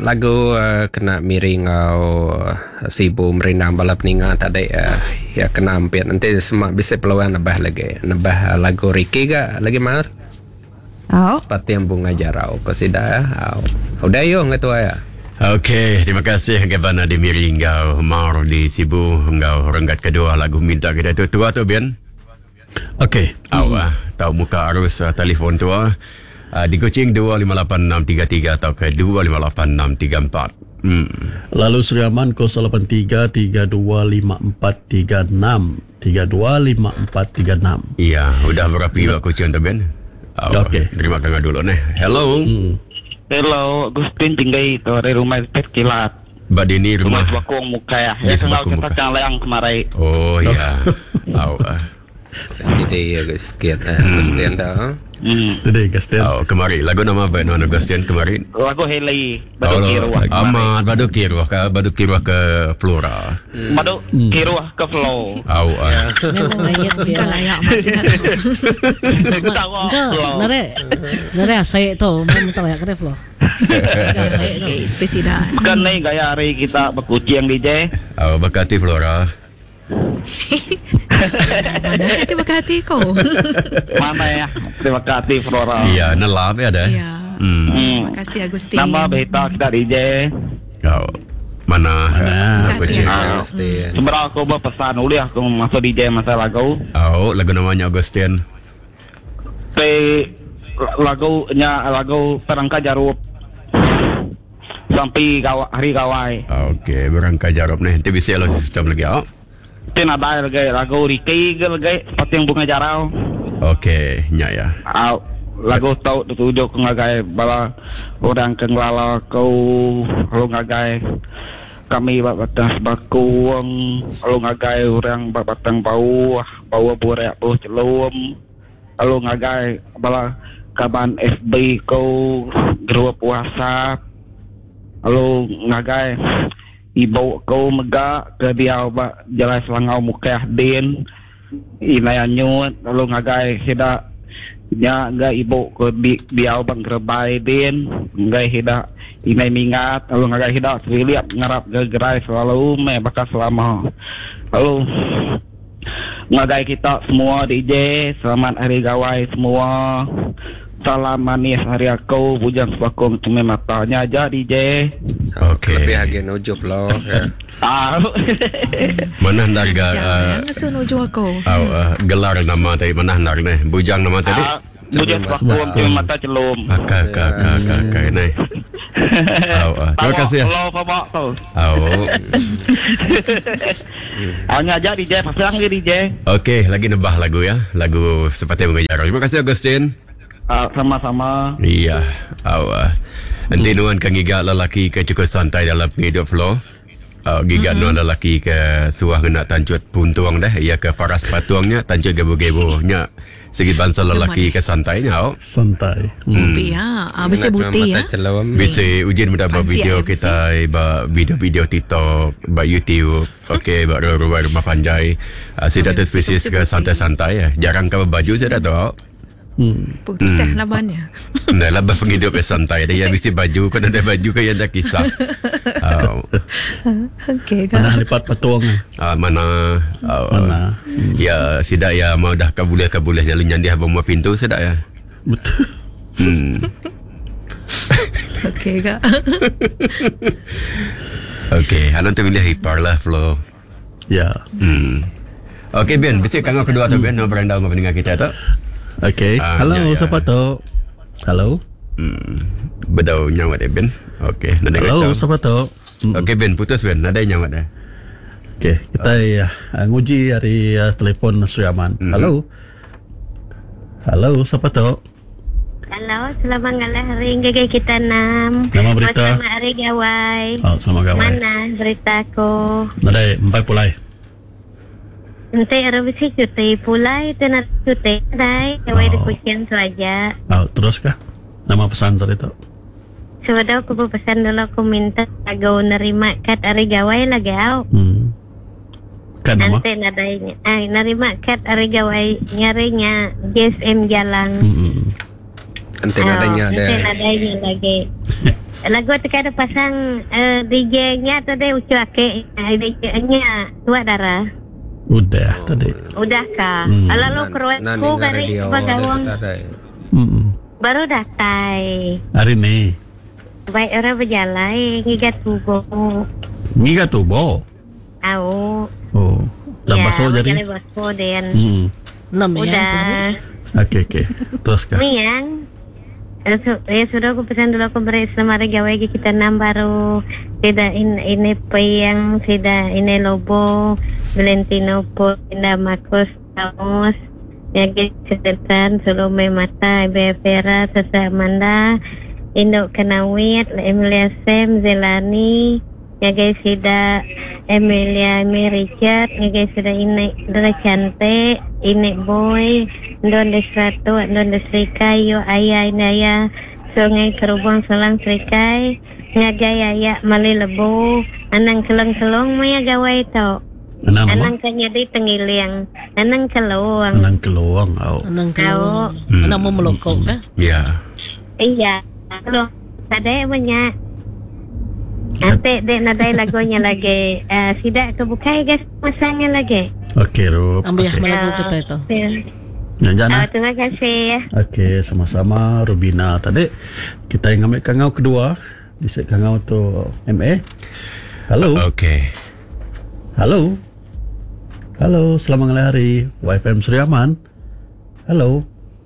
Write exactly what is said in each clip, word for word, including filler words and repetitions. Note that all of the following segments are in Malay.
lagu uh, kena miring au uh, sibu merindang balap ninga tadi uh, ya kena hampir nanti semak bisa peluang nambah lagi nambah uh, lagu Ricky ga lagi mar oh. Seperti yang bunga jarau pasida au udah yo ngatu ya. Okey, terima kasih kepada di miringau mar di sibu ngau renggat kedua lagu minta kita tu tua tu Bian. Okey. Awak hmm. tahu muka arus uh, telefon tua. Uh, di kucing dua lima lapan enam tiga tiga atau ke dua lima lapan enam tiga empat. Hmm. Lalu Sri Aman kosong lapan tiga tiga dua lima empat tiga enam tiga dua lima empat tiga enam. Iya, udah berapa ya. Kucing tu Ben? Oh, Okey. Terima dengar dulu nih. Hello. Hmm. Hello, Agustin tinggal itu dari rumah Pet Kilat. Mbak Dini rumah. Rumah Sebakung muka ya. Di Ya kenal Sebakung kita muka. yang layang kemarin. Oh iya. Tahu. Pasti dia guys sekian eh pasti anda. Hmm. Sedih Gaston. Oh, kemarin lagu nama apa non Agustian kemarin? Lagu Heli, Oh, Badu Kiruah. Amat Badu Kiruah ke Badu Kiruah ke Flora. Badu Kiruah ke Flow. Au. ah. Memang ayat dia. Bukan layak masih nak. Tahu Enggak, Flow. nare. Nare saya tu, memang tak layak keref loh. Enggak saya tu. Okay, spesida. Bukan nih gaya hari kita berkucing D J. Au bakati Flora. Mana terima kasih kau. Mana ya? Terima kasih Flora. Iya, nelap ya dah. Ya. Hmm. Terima kasih Agustin. Nama beta kita D J. Au. Mana? Mana? Aku Hati-hati. cik. Ah, pasti. Sebenarnya aku berpesan uli aku masuk D J masa lagu. Au, lagu namanya Agustian. Te lagunya lagu Perangka Jarut. Sampai kawa, hari kawai. Okey, berangkat jarab nih. Nanti bisa lo sistem lagi. Au. Tin ada lagi lagu Ricky lagi seperti yang bunga jarau. Okey, nya ya. Au lagu tau tujuh ko ngagai bala orang kenglala kau lu ngagai kami babatang bakung lu ngagai orang babatang bau bau burek bau celum lu ngagai bala kaban F B kau grup puasa lu ngagai ibu kau mega ke dia ba jalan selangau mukah din inayanyut lu ngagai hida nya ga ibu ko di dia bang gerbay din ngai hida inay mingat lu ngagai hida siliap ngarap gegerai selalu me bakal selama lalu ngagai kita semua D J selamat hari gawai semua. Salam manis hari aku bujang sebakung cuma matanya aja D J. Okey. Lebih agen ujub lo ya. Tahu. Mana hendak ga Jangan langsung uju aku. au uh, gelar nama tadi mana hendak nih? Bujang nama tadi? Ah, bujang sebakung cuma mata celum. Akak akak akak akak nih. Au. ah. Terima kasih ya. Lo apa tuh? Au. Hanya aja D J pasang ke D J. Okey, lagi nambah lagu ya. Lagu seperti mengejar. Terima kasih Agustin. Ah, sama-sama. Iya, awak. Nanti hmm. nuan kan gigat lelaki ke cukup santai dalam hidup flow. Uh, gigat mm-hmm. nuan lelaki ke suah kena tancut puntuang dah. Ia ke paras patuangnya tancut gebo-gebonya. Segi bangsa lelaki ke santainya. Oh. Santai. Hmm. Tapi ya, ah, bisa bukti ya. Bisa ujian mendapat Fancy video M C. kita, ba video-video TikTok, ba YouTube. Okey, ba rumah rumah panjai. Uh, Saya Oh, tak spesies ke bukti. santai-santai ya. Jarang kau baju saya dah tahu. Hmm. Putus hmm. labannya. Nah, labah penghidup yang santai. Dia mesti baju kan ada baju kan yang dah kisah. Oh. Okey Mana kan. lipat patuang. Uh, mana uh, Mana? ya sidak ya mau dah kabuleh kabuleh jalan yang dia bawa pintu sidak ya. Betul. Hmm. Okey kak. Okey, halan tu milih hipar lah flow. Ya. Hmm. Okey Ben, bisa kanggo kedua tu Ben, nak beranda dengan pendengar kita tu. Okey. Ah, Halo, ya, ya. siapa tu? Halo. Hmm. Bedau nyawat eh Ben. Okey, nak dengar Halo, cakap. siapa tu? Hmm. Okey Ben, putus Ben, ada nyawat dah. Okey, kita ya uh, nguji hari uh, telefon Sri Aman. Mhm. Halo. Halo, siapa tu? Halo, selamat ngalah hari gege kita enam. Nama berita? Selamat hari gawai. Oh, selamat gawai. Mana beritaku? Nadai empat pulai. Nanti ada bisi cuti pulai itu nanti cuti dai. Gawai di Oh. kucian tu aja. Oh, terus kah? Nama pesan tadi tu. Sudah aku berpesan dulu aku minta agak nerima kat hari gawai lagi au. Hmm. Kan nama? Nanti nadainya. Ay, nerima kat hari gawai nyarinya J S M Jalan. Hmm. Nanti Oh, nadanya ada. Nanti nadainya lagi. lagu tu kada pasang uh, D J-nya tu dia ucu ake uh, D J-nya tua darah. Udah tadi. Udah kah? Hmm. Ala lo keruat Nah, ko dengar bari radio bagawang tak ada. Mm-mm. baru datai. Hari ni. Baik orang berjalan ngigat tubo. Ngiga tubo. Au. Oh. Dah basuh jadi. Ya, basuh den. Hmm. Enam ya. Udah. Okey okey. Teruskan. Miang. Ya sudah aku pesan dulu aku beri selamat hari gawe kita enam baru tidak in, ini payang tidak ini lobo Valentino po tidak Marcos Taos ya kesetan Salome Mata Ibe Vera Sasa Amanda Indo Kanawit Emilia Sem Zelani ya guys tidak Emilia Emi Richard ya guys sudah ini Dora Cantik ini Boy Don Desrato Don Desrikai Yo Ayah Inaya Sungai Kerubang Selang Serikai Ngagaya Ya Mali Lebu Anang Kelong-kelong Maya gawai tau Anang apa? Anang kanyadi tengiling Anang keluang Anang keluang. Oh. Anang Tahu. kau. Anang mau melokok eh. Ya. Iya Loh Tadai banyak Ate dek nadai lagunya lagi uh, Sidak kebukai guys masanya lagi Okey Rup. Ambil Okey. malagu kita itu. Jangan Uh, ah. terima kasih. Okey, sama-sama Rubina tadi. Kita yang ambil kangau kedua. Bisa kangau tu M A. Halo. Okey. Halo. Halo, selamat hari. Y F M Seri Aman. Halo.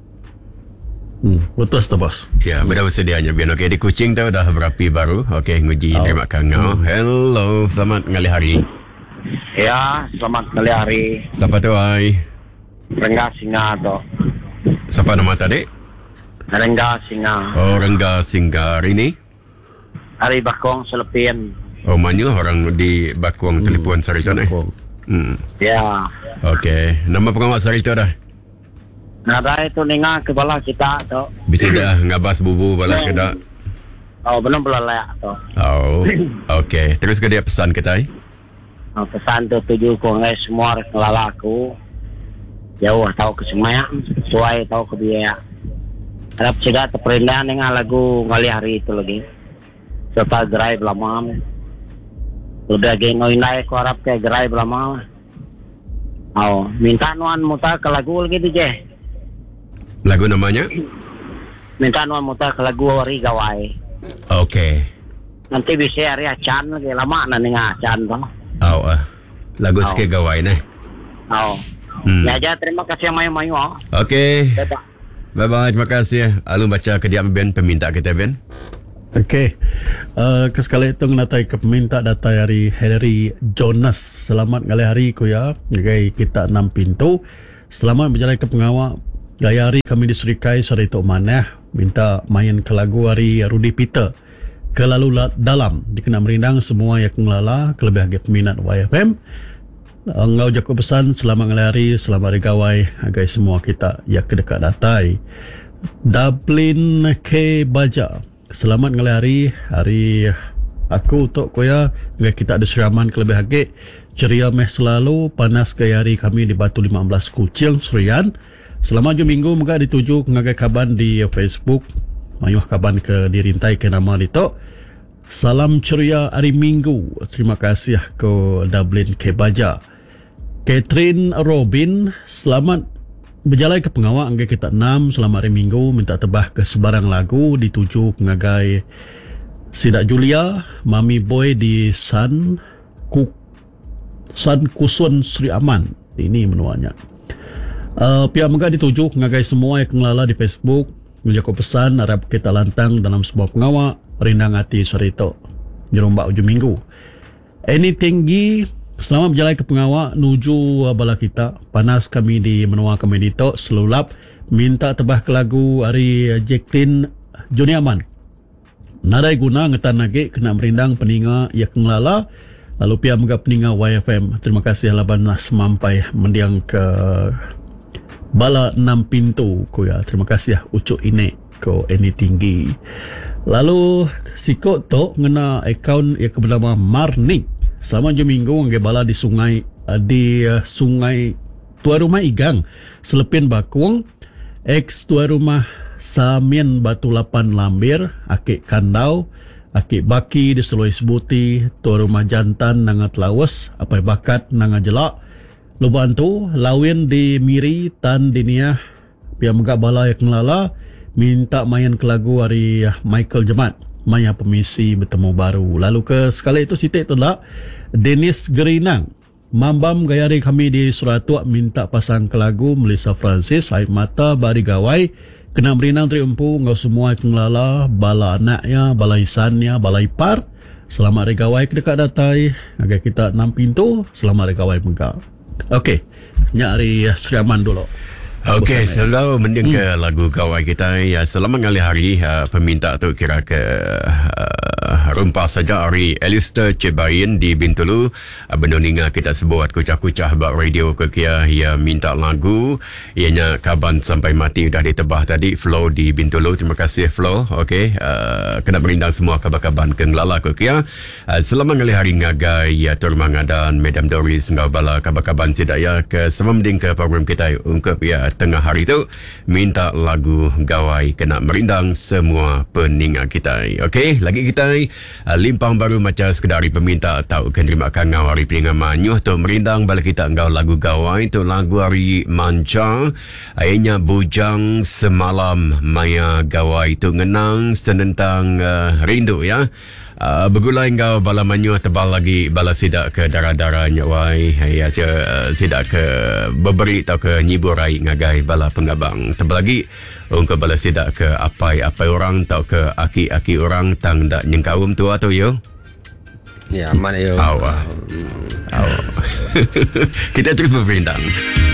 Hmm, putus tu bos. Ya, dah bersedianya Bian. Okey, di Kuching tu dah berapi baru. Okey, nguji Oh. terima kangau. Hello, selamat ngali hari. Ya, selamat kali hari. Siapa tu ai? Rengga Singa tu. Siapa nama tadi? Rengga Singa. Oh, Rengga Singa hari ni. Hari Bakong Selepin. Oh, mana orang di Bakuang telefon sari tu ni? Hmm. Ya. Okey, nama pengawas hari tu dah. Nada itu ninga ke bala kita tu. Bisa dah ngabas bubu balas ke dak? Oh, belum belalak tu. Oh, okey. Terus ke dia pesan kita ai? Oh, pesan tu tuju ko ngai semua lalaku. Jauh tahu ke semaya, suai tahu ke biaya. Harap cegah terperindah dengan lagu ngali hari itu lagi. Serta drive lama. Udah gengoy naik ko harap ke drive lama. Oh, minta nuan muta ke lagu lagi tu je. Lagu namanya? Minta nuan muta ke lagu hari gawai. Okey. Nanti bisa hari acan lagi lama na ninga acan tu. Oh, uh, lagu Oh. sikit gawai ni. Oh. Hmm. Ya aja terima kasih mayu-mayu ah. Okey. Bye-bye. Bye-bye. Terima kasih. Alun baca ke dia Ben peminta kita Ben. Okey. Uh, kesekali itu natai ke peminta datai hari Harry Jonas. Selamat kali hari ku ya. Jagai kita enam pintu. Selamat berjalan ke pengawal. Gaya hari kami diserikai sore itu mana. Minta main ke lagu hari Rudy Peter. Ke lalu la- dalam. Dikena merindang semua yang ngelala. Kelebih agak peminat Y F M. Engau jago pesan selamat ngelari, selamat hari gawai agai semua kita yang kedekat datai. Dublin K Baja. Selamat ngelari hari aku untuk koya agai kita ada seraman kelebih agak ceria meh selalu panas gaya hari kami di Batu lima belas Kucing Serian. Selamat je minggu moga dituju ngagai kaban di Facebook. Mayuh kaban ke dirintai ke nama dito. Salam ceria hari Minggu. Terima kasih ke Dublin K Baja. Catherine Robin, selamat berjalan ke pengawal angga kita enam. Selamat hari Minggu. Minta tebah ke sebarang lagu dituju pengagai Sidak Julia, Mami Boy di San Ku San Kusun Sri Aman. Ini menuanya. Uh, pihak moga dituju pengagai semua yang ngelala di Facebook. Menjaga pesan harap kita lantang dalam sebuah pengawal. Rindang hati sore itu Jerombak ujung minggu. Any tinggi selamat berjalan ke pengawal nuju bala kita. Panas kami di menua kami dito selulap. Minta tebah ke lagu hari Jacqueline Joni Aman. Nadai guna ngetan lagi kena merindang peninga ia kengelala. Lalu pihak mega peninga Y F M. Terima kasih laban semampai mendiang ke bala enam pintu ko ya. Terima kasih ya ucuk ini ko any tinggi. Lalu sikot tu ngena akaun ia bernama Marnik. Selama je minggu angge bala di sungai uh, di uh, sungai Tua Rumah Igang Selepin Bakuang ex Tua Rumah Samien Batu Lapan Lambir Akik Kandau Aki baki di seluai sebuti tu rumah jantan nangat lawas apa bakat nanga jelak luban tu lawin di miri tan dinia pia megak bala yang ngelala minta main ke lagu hari Michael Jemat maya pemisi bertemu baru. Lalu ke sekali itu sitik tu lah Dennis Gerinang mambam gayari kami di Suratuak minta pasang ke lagu Melissa Francis air mata bari gawai kena berinang triumpu ngau semua kenglala bala anaknya, bala isannya, bala ipar. Selamat hari gawai dekat datai. Agar kita enam pintu. Selamat hari gawai megah. Okey. Nyari Sriaman dulu. Okey, selalu mending ke hmm. lagu gawai kita. Ya, selamat kali hari uh, peminta tu kira ke uh, rumpah saja hari Alistair Cebain di Bintulu. Uh, Benoninga kita sebuat kucah-kucah buat radio ke kia. Ia minta lagu. Ianya kaban sampai mati dah ditebah tadi. Flo di Bintulu. Terima kasih Flo. Okey, uh, kena berindang semua kabar-kabar ke ngelala ke kia. Uh, selamat kali hari ngagai. Ya, Tur Mangadan, Madam Doris, ngau bala kabar-kabar sidaya ke semua mending ke program kita ungkap ya tengah hari tu minta lagu gawai kena merindang semua peningat kita. Okey, lagi kita uh, limpang baru macam sekedar peminta tahu kan terima kasih ngau hari peningat manyuh tu merindang balik kita ngau lagu gawai tu lagu hari manca ayahnya bujang semalam maya gawai tu ngenang senentang uh, rindu ya. Uh, bergulai engkau bala manyuh tebal lagi bala sidak ke darah-darah nyawai ya uh, sidak ke beberi atau ke nyiburai ngagai bala pengabang tebal lagi engkau bala sidak ke apai-apai orang atau ke aki-aki orang tang dak nyengkawum tu atau yo ya mana yo awak awak kita terus berperintah.